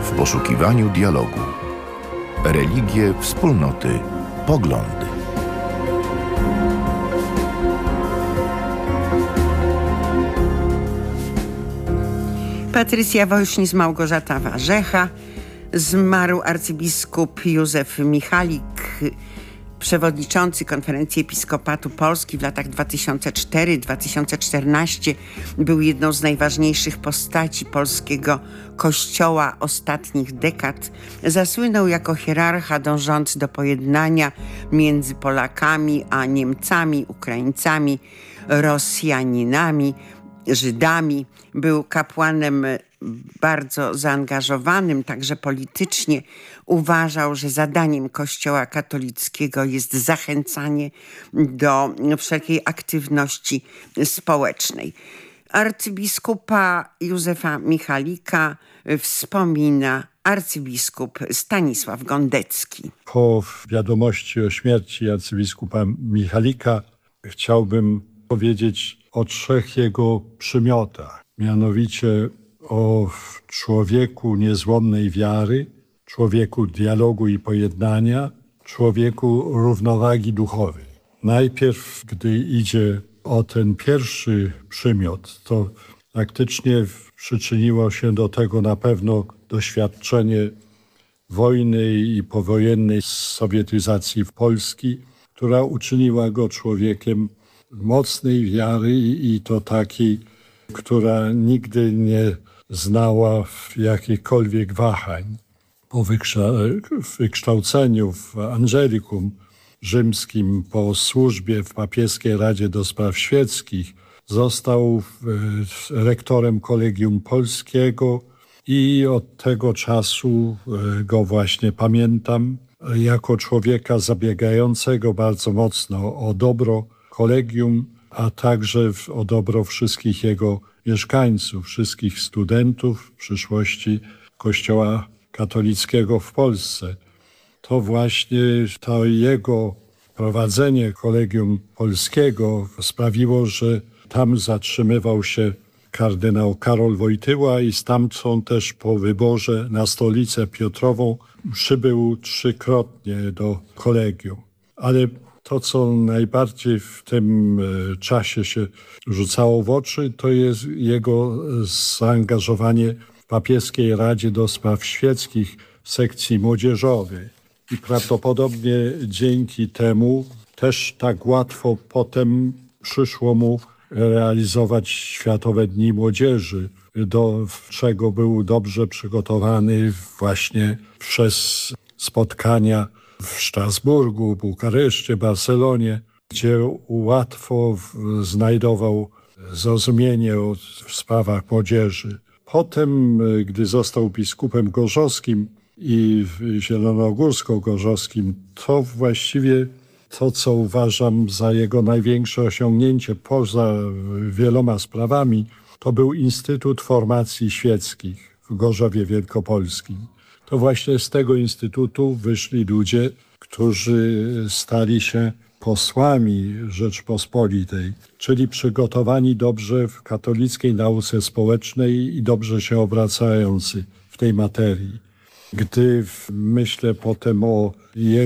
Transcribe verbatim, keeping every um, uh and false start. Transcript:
w poszukiwaniu dialogu. Religie, wspólnoty, poglądy. Patrycja Woźnic, Małgorzata Warzecha. Zmarł arcybiskup Józef Michalik, przewodniczący Konferencji Episkopatu Polski w latach dwa tysiące czwartym do dwa tysiące czternastego. Był jedną z najważniejszych postaci polskiego kościoła ostatnich dekad. Zasłynął jako hierarcha dążący do pojednania między Polakami a Niemcami, Ukraińcami, Rosjaninami, Żydami. Był kapłanem bardzo zaangażowanym, także politycznie. Uważał, że zadaniem Kościoła katolickiego jest zachęcanie do wszelkiej aktywności społecznej. Arcybiskupa Józefa Michalika wspomina arcybiskup Stanisław Gondecki. Po wiadomości o śmierci arcybiskupa Michalika chciałbym powiedzieć o trzech jego przymiotach. Mianowicie o człowieku niezłomnej wiary, człowieku dialogu i pojednania, człowieku równowagi duchowej. Najpierw, gdy idzie o ten pierwszy przymiot, to faktycznie przyczyniło się do tego na pewno doświadczenie wojny i powojennej sowietyzacji Polski, która uczyniła go człowiekiem mocnej wiary i to takiej, która nigdy nie znała jakichkolwiek wahań. Po wykształceniu w Angelikum rzymskim, po służbie w Papieskiej Radzie do Spraw Świeckich został rektorem Kolegium Polskiego i od tego czasu go właśnie pamiętam jako człowieka zabiegającego bardzo mocno o dobro kolegium, a także o dobro wszystkich jego mieszkańców, wszystkich studentów w przyszłości Kościoła katolickiego w Polsce. To właśnie to jego prowadzenie Kolegium Polskiego sprawiło, że tam zatrzymywał się kardynał Karol Wojtyła i stamtąd też po wyborze na stolicę Piotrową przybył trzykrotnie do kolegium. Ale to, co najbardziej w tym czasie się rzucało w oczy, to jest jego zaangażowanie w Papieskiej Radzie do Spraw Świeckich w sekcji młodzieżowej. I prawdopodobnie dzięki temu też tak łatwo potem przyszło mu realizować Światowe Dni Młodzieży, do czego był dobrze przygotowany właśnie przez spotkania w Strasburgu, Bukareszcie, Barcelonie, gdzie łatwo znajdował zrozumienie w sprawach młodzieży. Potem, gdy został biskupem gorzowskim i zielonogórsko-gorzowskim, to właściwie to, co uważam za jego największe osiągnięcie poza wieloma sprawami, to był Instytut Formacji Świeckich w Gorzowie Wielkopolskim. To właśnie z tego instytutu wyszli ludzie, którzy stali się posłami Rzeczpospolitej, czyli przygotowani dobrze w katolickiej nauce społecznej i dobrze się obracający w tej materii. Gdy myślę potem o jego